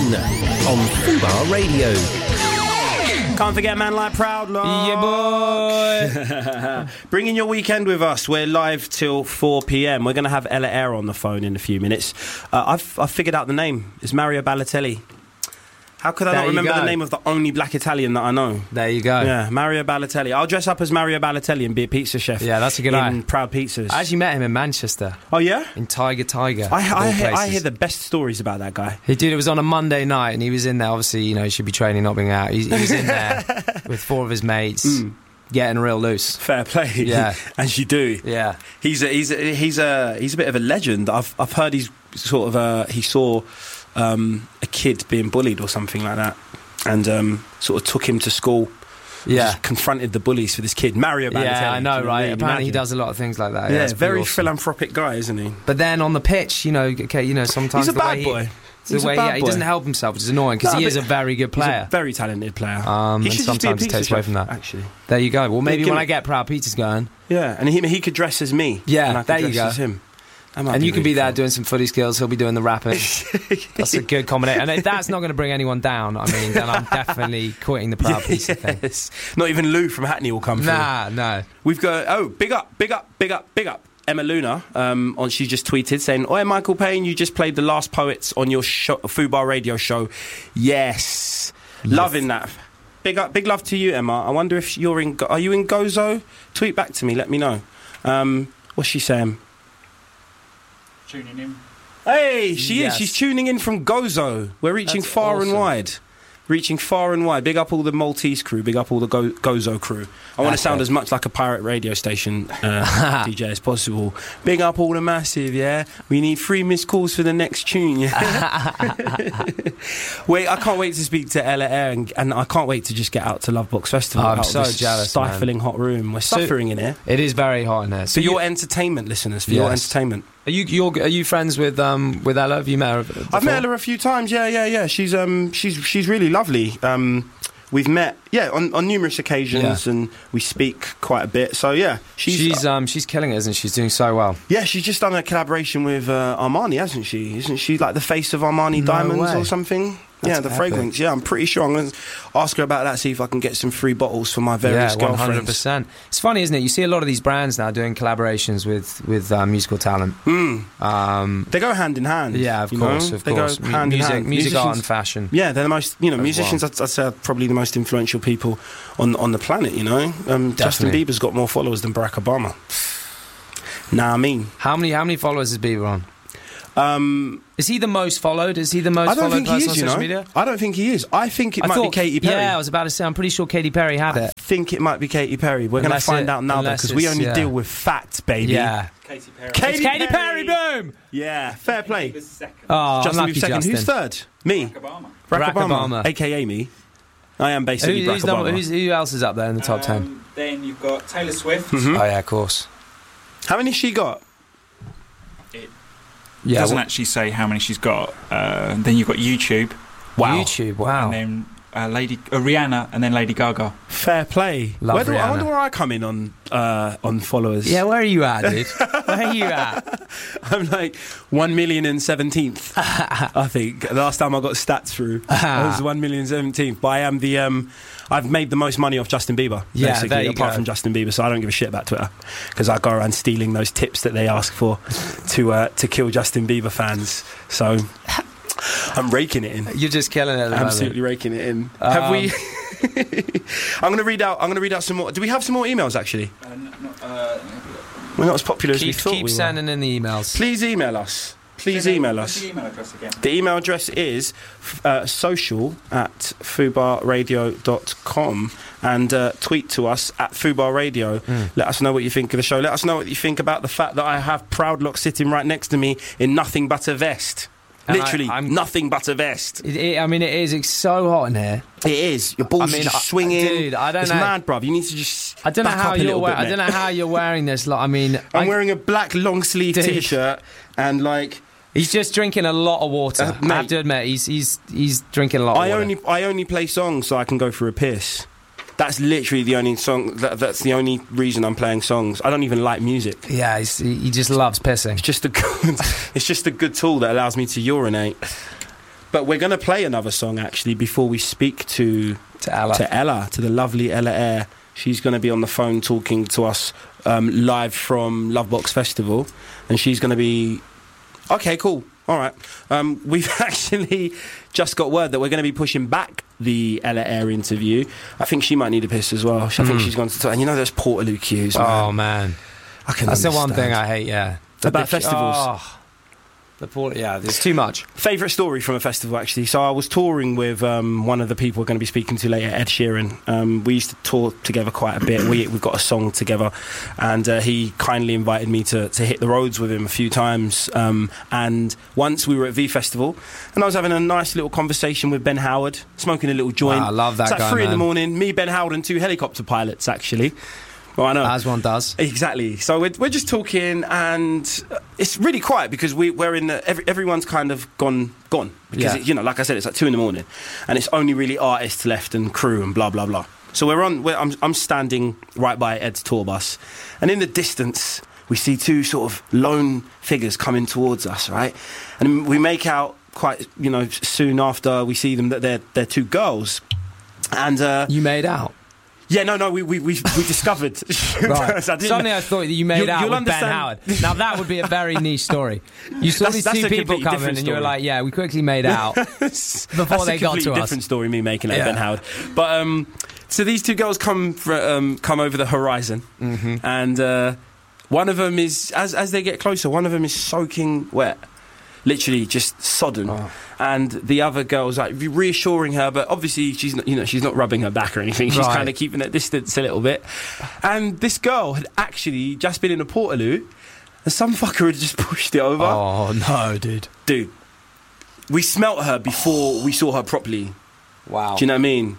on Fubar Radio. Can't forget Man Like Proudlock. Yeah, boy. Bring in your weekend with us. We're live till 4 p.m. We're going to have Ella Eyre on the phone in a few minutes. I've figured out the name. It's Mario Balotelli. How could I not remember the name of the only black Italian that I know? There you go. Yeah, Mario Balotelli. I'll dress up as Mario Balotelli and be a pizza chef. Yeah, that's a good idea. In Proud Pizzas. I actually met him in Manchester. Oh, yeah? In Tiger. I hear the best stories about that guy. Dude, it was on a Monday night and he was in there. Obviously, you know, he should be training, not being out. He was in there with 4 of his mates. Getting real loose. Fair play. Yeah. As you do. Yeah. He's a bit of a legend. I've heard he's sort of he saw a kid being bullied or something like that, and sort of took him to school. Yeah. Just confronted the bullies for this kid, Mario Balotelli. Yeah, I know, right? Apparently Imagine. he does a lot of things like that. Yeah, it's very awesome. philanthropic guy, isn't he? But then on the pitch, sometimes He's a bad boy. He doesn't help himself, which is annoying because he is a very good player. He's a very talented player. And sometimes it takes away from that. Actually, there you go. Well, maybe when I get Proud Pizzas going, yeah, and he could dress as me. Yeah, and I could there you dress go. as him. And you can be there doing some footy skills. He'll be doing the rapping. That's a good combination. And if that's not going to bring anyone down, I mean, then I'm definitely quitting the Proud Pizza thing. Not even Lou from Hackney will come through. No. We've got big up. Emma Luna, she just tweeted saying, "Oi, Michael Payne, you just played The Last Poets on your Fubar Radio show." Yes. Loving that. Big love to you, Emma. I wonder if are you in Gozo? Tweet back to me, let me know. What's she saying? Tuning in. Hey, she Yes. is. She's tuning in from Gozo. We're reaching That's far and awesome. wide. Reaching far and wide. Big up all the Maltese crew. Big up all the Gozo crew. I want to sound as much like a pirate radio station DJ as possible. Big up all the massive, yeah? We need 3 missed calls for the next tune, yeah? Wait, I can't wait to speak to Ella Eyre and I can't wait to just get out to Lovebox Festival. I'm out so of this jealous, stifling hot room. We're suffering in here. It is very hot in there. For your entertainment, listeners, for your entertainment. Are you friends with Ella? Have you met her before? I've met her a few times. Yeah. She's really lovely. We've met on numerous occasions and we speak quite a bit. So yeah, she's killing it, isn't she? She's doing so well. Yeah, she's just done a collaboration with Armani, hasn't she? Isn't she like the face of Armani Diamonds or something? That's the epic. fragrance. Yeah, I'm pretty sure I'm going to ask her about that, see if I can get some free bottles for my various girlfriends. 100%. It's funny, isn't it? You see a lot of these brands now doing collaborations with musical talent. They go hand in hand. Yeah, of course. They go hand in hand. Music, art, and fashion. Yeah, they're the most. Musicians. I'd say are probably the most influential people on the planet. Justin Bieber's got more followers than Barack Obama. Nah, I mean, how many followers is Bieber on? Is he the most followed? Is he the most followed person on social media? I don't think he is. I think it might be Katy Perry. Yeah, I was about to say, I'm pretty sure Katy Perry had it. I think it might be Katy Perry. We're going to find out now because we only deal with facts, baby. Yeah. Katy Perry. Katy Perry, boom! Yeah, fair play. Oh, Justin unlucky Bieber's second. Justin. Who's third? Me. Barack Barack Obama. A.K.A. me. I am basically Barack Obama. Who else is up there in the top 10? Then you've got Taylor Swift. Oh, yeah, of course. How many she got? It doesn't actually say how many she's got. Then you've got YouTube. Wow. YouTube, wow. And then Rihanna, and then Lady Gaga. Fair play. Love Rihanna. I wonder where I come in on followers. Yeah, where are you at, dude? Where are you at? I'm like 1,017th. I think the last time I got stats through, I was 1,017th. But I am I've made the most money off Justin Bieber, basically, there you apart from Justin Bieber. So I don't give a shit about Twitter because I go around stealing those tips that they ask for to kill Justin Bieber fans. So I'm raking it in. You're just killing it. Absolutely raking it in. Have we? I'm going to read out some more. Do we have some more emails actually? We're not as popular as we thought we were. Keep sending in the emails. Please email us. Please email us. What's the email address again? The email address is social@fubarradio.com and tweet to us at Fubar Radio. Let us know what you think of the show. Let us know what you think about the fact that I have Proudlock sitting right next to me in nothing but a vest. Literally, nothing but a vest. It is. It's so hot in here. It is. Your balls are just swinging. Dude, I don't it's know. mad, bruv. You need to just. I don't know how you're wearing. I don't know how you're wearing this. Like, I'm wearing a black long sleeve t-shirt and like. He's just drinking a lot of water. I have to admit, he's drinking a lot of water. I only play songs so I can go for a piss. That's literally the only song. That's the only reason I'm playing songs. I don't even like music. Yeah, he just loves pissing. It's just a good tool that allows me to urinate. But we're going to play another song, actually, before we speak to Ella, to the lovely Ella Eyre. She's going to be on the phone talking to us live from Lovebox Festival. And she's going to be... Okay, cool. All right. We've actually just got word that we're going to be pushing back the Ella Eyre interview. I think she might need a piss as well. I think she's gone to talk. And you know those Portaloo queues, man. Oh, man. That's the one thing I hate, yeah. About festivals. There's too much. Favourite story from a festival, actually. So I was touring with one of the people we're going to be speaking to later, Ed Sheeran. We used to tour together quite a bit. We've got a song together, and he kindly invited me to hit the roads with him a few times. And once we were at V Festival, and I was having a nice little conversation with Ben Howard, smoking a little joint. Wow, I love that guy, guy, 3 in the man. morning, me, Ben Howard, and 2 helicopter pilots, actually. Well, I know. As one does. Exactly. So we're just talking, and it's really quiet because we're in everyone's kind of gone because like I said, it's like 2 in the morning, and it's only really artists left and crew and blah blah blah. So I'm standing right by Ed's tour bus, and in the distance we see 2 sort of lone figures coming towards us, right? And we make out quite soon after we see them that they're 2 girls, and you made out. Yeah, no, we discovered. Right. Suddenly I thought that you made out with Ben understand. Howard. Now that would be a very niche story. You saw these That's 2 a people completely coming different and you were story. like, yeah, we quickly made out before they got to us. Different story, me making out Yeah. Ben Howard. But so these 2 girls come over the horizon, and one of them is as they get closer, one of them is soaking wet. Literally just sodden, and the other girl's like reassuring her, but obviously she's not rubbing her back or anything. She's kind of keeping that distance a little bit. And this girl had actually just been in a Portaloo, and some fucker had just pushed it over. Oh no, dude! We smelt her before we saw her properly. Wow. Do you know what I mean?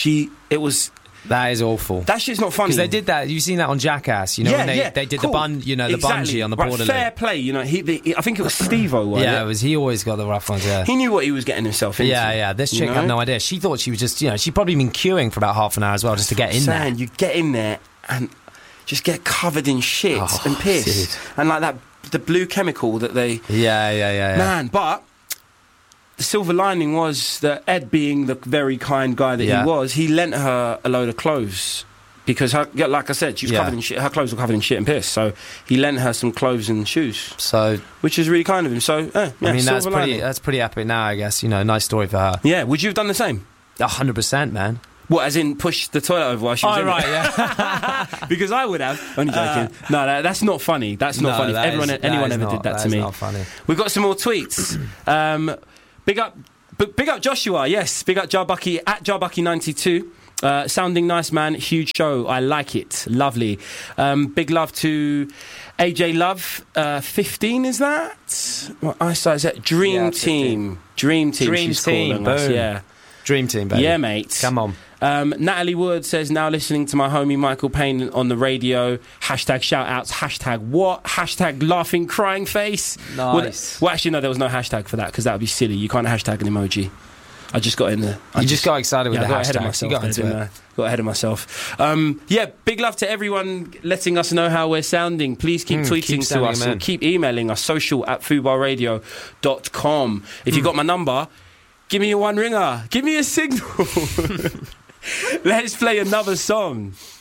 That is awful. That shit's not funny. Because they did that. You've seen that on Jackass. When they did cool. the bungee on the Portaloo. Fair play. I think it was Steve-O, wasn't it? Yeah, it was. He always got the rough ones. Yeah. He knew what he was getting himself into. Yeah. This chick had no idea. She thought she was just, she'd probably been queuing for about half an hour as well just to get in there. You get in there and just get covered in shit and piss, dude. and like that the blue chemical that they. Yeah. Man, but the silver lining was that Ed, being the very kind guy that he was, he lent her a load of clothes. Because, like I said, she was covered in shit. Her clothes were covered in shit and piss. So he lent her some clothes and shoes. Which is really kind of him. So, I mean, that's pretty epic now, I guess. Nice story for her. Yeah, would you have done the same? 100%, man. What, as in push the toilet over while she was in it? Yeah. Because I would have. Only joking. No, that's not funny. That's not funny. If anyone ever did that to me. Not funny. We've got some more tweets. Big up Joshua. Yes, big up Jarbucky at Jarbucky92. Sounding nice, man. Huge show. I like it. Lovely. Big love to AJ Love. 15 is that? What eyesight is that? Dream Team. Dream Team. She's calling us. Boom. Yeah. Dream Team, baby. Yeah, mate. Come on. Natalie Wood says, now listening to my homie Michael Payne on the radio. Hashtag shout outs. Hashtag what? Hashtag laughing crying face. Nice. Well, actually, no, there was no hashtag for that because that would be silly. You can't hashtag an emoji. I just got in there. You just got excited with the got hashtags. ahead of myself. You got into it. Got ahead of myself. Big love to everyone letting us know how we're sounding. Please keep tweeting to us and keep emailing us, social@fubarradio.com. If you got my number, give me a one ringer. Give me a signal. Let's play another song.